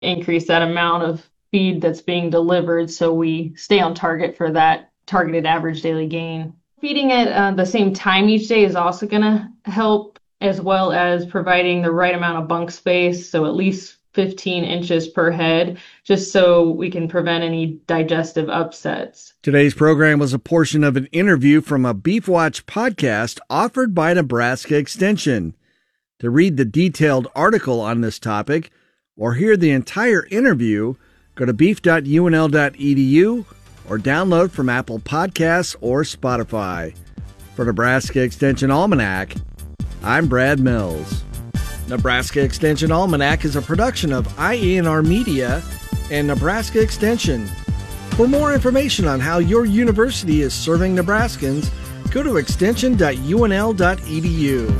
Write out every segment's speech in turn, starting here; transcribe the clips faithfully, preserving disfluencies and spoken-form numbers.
increase that amount of feed that's being delivered so we stay on target for that targeted average daily gain. Feeding at uh, the same time each day is also going to help, as well as providing the right amount of bunk space, so at least fifteen inches per head, just so we can prevent any digestive upsets. Today's program was a portion of an interview from a Beef Watch podcast offered by Nebraska Extension. To read the detailed article on this topic or hear the entire interview, go to beef dot u n l dot e d u or download from Apple Podcasts or Spotify. For Nebraska Extension Almanac, I'm Brad Mills. Nebraska Extension Almanac is a production of I E N R Media and Nebraska Extension. For more information on how your university is serving Nebraskans, go to extension dot u n l dot e d u.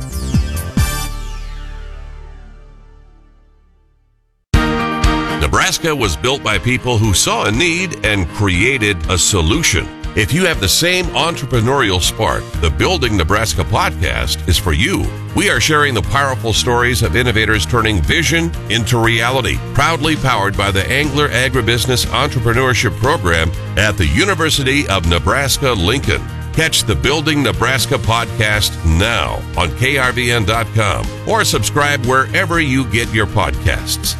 Nebraska was built by people who saw a need and created a solution. If you have the same entrepreneurial spark, the Building Nebraska podcast is for you. We are sharing the powerful stories of innovators turning vision into reality. Proudly powered by the Angler Agribusiness Entrepreneurship Program at the University of Nebraska-Lincoln. Catch the Building Nebraska podcast now on K R V N dot com or subscribe wherever you get your podcasts.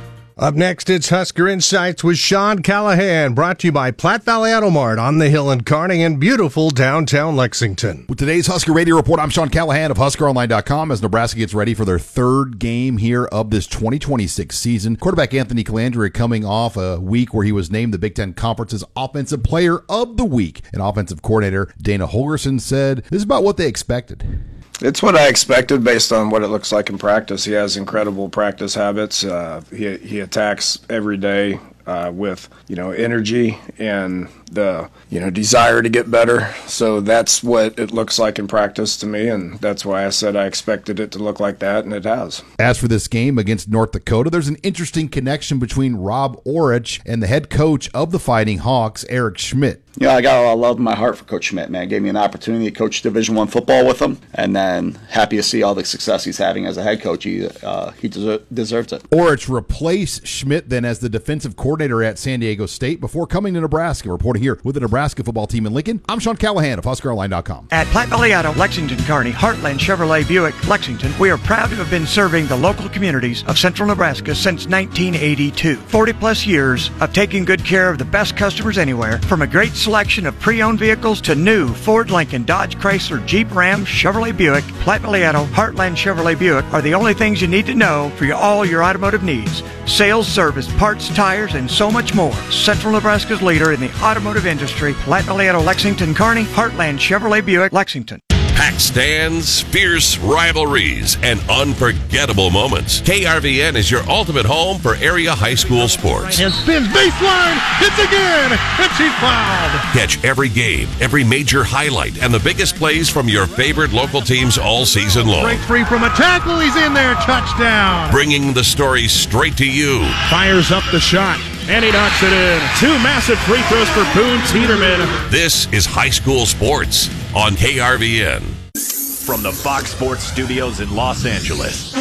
Up next, it's Husker Insights with Sean Callahan, brought to you by Platte Valley Auto Mart on the Hill in Kearney and beautiful downtown Lexington. With today's Husker Radio Report, I'm Sean Callahan of Husker Online dot com as Nebraska gets ready for their third game here of this twenty twenty-six season. Quarterback Anthony Calandria coming off a week where he was named the Big Ten Conference's Offensive Player of the Week. And offensive coordinator Dana Holgorsen said this is about what they expected. It's what I expected based on what it looks like in practice. He has incredible practice habits. Uh, he he attacks every day uh, with you know energy and the you know desire to get better. So that's what it looks like in practice to me, and that's why I said I expected it to look like that, and it has. As for this game against North Dakota, there's an interesting connection between Rob Orich and the head coach of the Fighting Hawks, Eric Schmidt. Yeah, I got a lot of love in my heart for Coach Schmidt, man. Gave me an opportunity to coach Division One football with him, and then happy to see all the success he's having as a head coach. He uh, he deser- deserves it. Orich replaced Schmidt then as the defensive coordinator at San Diego State before coming to Nebraska. Reporting here with the Nebraska football team in Lincoln, I'm Sean Callahan of Husker Online dot com. At Platte Valley Auto, Lexington, Kearney, Heartland Chevrolet Buick, Lexington, we are proud to have been serving the local communities of central Nebraska since nineteen eighty-two. forty plus years of taking good care of the best customers anywhere, from a great selection of pre-owned vehicles to new Ford, Lincoln, Dodge, Chrysler, Jeep, Ram, Chevrolet Buick. Platte Valley Auto, Heartland Chevrolet Buick are the only things you need to know for your, all your automotive needs. Sales, service, parts, tires, and so much more. Central Nebraska's leader in the automotive industry, Platte Valley Auto, Lexington, Kearney, Heartland Chevrolet Buick, Lexington. Packed stands, fierce rivalries, and unforgettable moments. K R V N is your ultimate home for area high school sports. And spins baseline, hits again, and she's fouled. Catch every game, every major highlight, and the biggest plays from your favorite local teams all season long. Breaks free from a tackle, he's in there, touchdown. Bringing the story straight to you. Fires up the shot, and he knocks it in. Two massive free throws for Boone Teeterman. This is high school sports on K R V N. From the Fox Sports Studios in Los Angeles,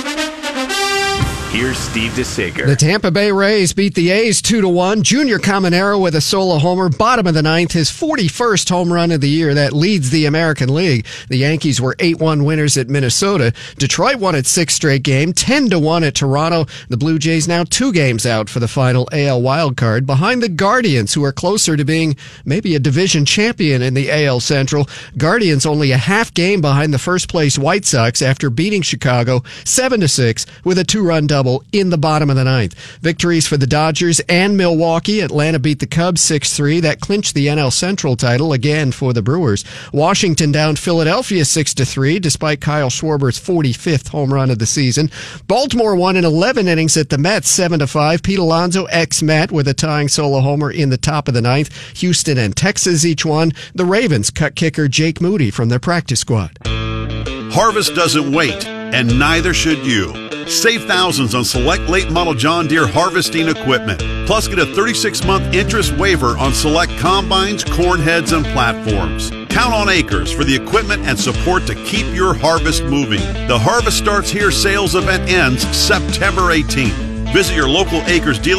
here's Steve DeSager. The Tampa Bay Rays beat the A's two to one. Junior Caminero with a solo homer, bottom of the ninth, his forty-first home run of the year. That leads the American League. The Yankees were eight one winners at Minnesota. Detroit won its sixth straight game, ten to one at Toronto. The Blue Jays now two games out for the final A L wildcard, behind the Guardians, who are closer to being maybe a division champion in the A L Central. Guardians only a half game behind the first place White Sox after beating Chicago seven to six with a two-run double in the bottom of the ninth. Victories for the Dodgers and Milwaukee. Atlanta beat the Cubs six three. That clinched the N L Central title again for the Brewers. Washington downed Philadelphia six to three despite Kyle Schwarber's forty-fifth home run of the season. Baltimore won in eleven innings at the Mets seven to five. Pete Alonso, ex-Met, with a tying solo homer in the top of the ninth. Houston and Texas each won. The Ravens cut kicker Jake Moody from their practice squad. Harvest doesn't wait, and neither should you. Save thousands on select late model John Deere harvesting equipment. Plus, get a thirty-six month interest waiver on select combines, corn heads, and platforms. Count on Acres for the equipment and support to keep your harvest moving. The Harvest Starts Here sales event ends September eighteenth. Visit your local Acres dealer